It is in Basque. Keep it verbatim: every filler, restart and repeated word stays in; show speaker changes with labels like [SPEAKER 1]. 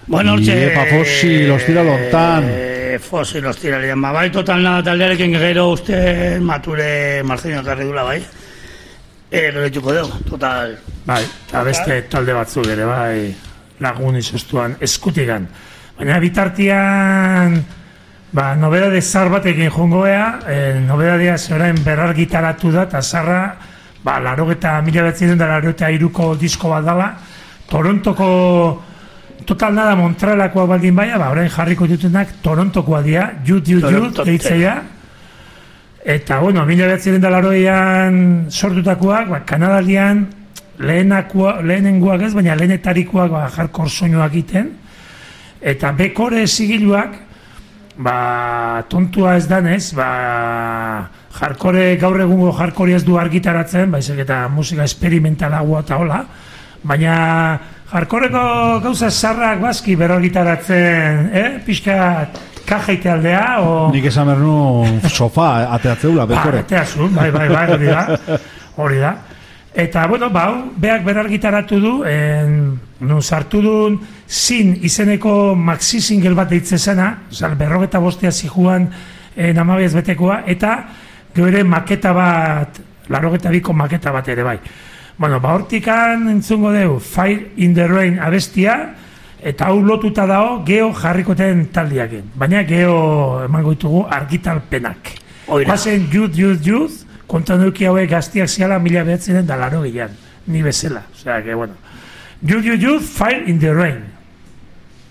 [SPEAKER 1] Bueno, hortxe...
[SPEAKER 2] Iepa Fossil, ostira lontan.
[SPEAKER 1] Fossil, ostira lian, ba, bai, total nada taldearekin gero uste mature Marcelino Tarridula, bai. Ero dituko dugu, total...
[SPEAKER 3] Bai, eta beste talde batzuk ere, bai, lagun izostuan, eskutigan. Baina bitartian, ba, nobedade zar batekin jongoea, eh, nobedadea zerain berrar gitaratu da, eta zarra, ba, larogeta, mila behatzen da larogeta iruko disko bat dala, Torontoko, total nada Montrealakoa baldin baia, ba, orain jarriko ditutenak Torontokoa dia, jut, jut, jut, deitzea. Eta, bueno, mila behatzen da laroian sortutakoak, ba, Kanadalian lehenengoak ez, baina lehenetarikoak ba, jarkor soinuak egiten. Eta bekore zigiluak, ba, tontua ez danez, ba, jarkore, gaur egungo jarkori ez du argitaratzen, baizik eta musika esperimentalagoa eta hola, baina jarkoreko gauza zarrak bazki berargitaratzen, eh? Pixka kajaite aldea, o...
[SPEAKER 2] Nik esan bernu sofa ateatzeula, bekore.
[SPEAKER 1] Ba, ateazu, bai, bai, bai, hori da, hori da. Eta, bueno, bau, beak berargitaratu du, en, nun sartu duen Zin izeneko maxi single bat eitzezena, oza, berrogeta bostea zijuan namabiaz betekoa, eta gero maketa bat, larogeta biko maketa bat ere bai. Bueno, ba hortikan entzungo deu Fire in the Rain abestia, eta hau lotuta dao geho jarrikoten taldiaken. Baina geho emango ditugu argitalpenak. Pasen youth, youth, youth, kontan duki hauek gaztiak ziala mila behatzen da laro gehian, ni bezala. Osea, que bueno. Youth, youth, youth, Fire in the Rain.